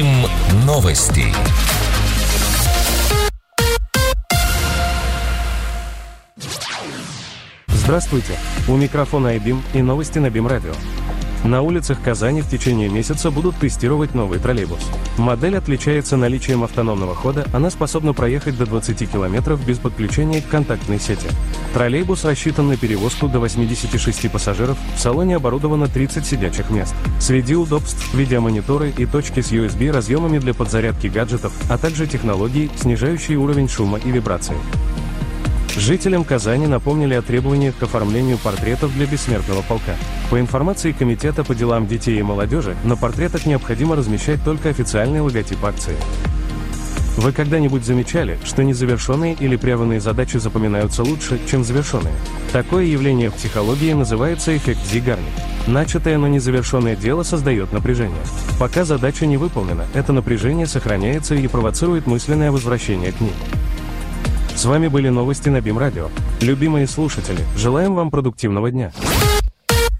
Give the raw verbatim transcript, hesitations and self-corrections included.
БИМ новости. Здравствуйте! У микрофона iBIM и новости на БИМ Радио. На улицах Казани в течение месяца будут тестировать новый троллейбус. Модель отличается наличием автономного хода, она способна проехать до двадцати километров без подключения к контактной сети. Троллейбус рассчитан на перевозку до восьмидесяти шести пассажиров, в салоне оборудовано тридцать сидячих мест. Среди удобств – видеомониторы и точки с ю эс би разъемами для подзарядки гаджетов, а также технологии, снижающие уровень шума и вибрации. Жителям Казани напомнили о требованиях к оформлению портретов для бессмертного полка. По информации Комитета по делам детей и молодежи, на портретах необходимо размещать только официальный логотип акции. Вы когда-нибудь замечали, что незавершенные или прерванные задачи запоминаются лучше, чем завершенные? Такое явление в психологии называется эффект Зейгарник. Начатое, но незавершенное дело создает напряжение. Пока задача не выполнена, это напряжение сохраняется и провоцирует мысленное возвращение к ней. С вами были новости на БИМ Радио. Любимые слушатели, желаем вам продуктивного дня.